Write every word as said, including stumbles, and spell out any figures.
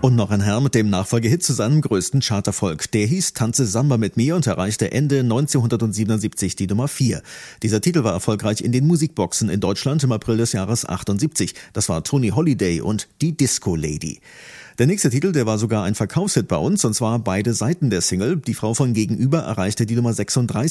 Und noch ein Herr mit dem Nachfolgehit zu seinem größten Charterfolg. Der hieß Tanze Samba mit mir und erreichte Ende neunzehnhundertsiebenundsiebzig die Nummer vier. Dieser Titel war erfolgreich in den Musikboxen in Deutschland im April des Jahres achtundsiebzig. Das war Tony Holiday und Die Disco Lady. Der nächste Titel, der war sogar ein Verkaufshit bei uns, und zwar Beide Seiten der Single. Die Frau von Gegenüber erreichte die Nummer sechsunddreißig.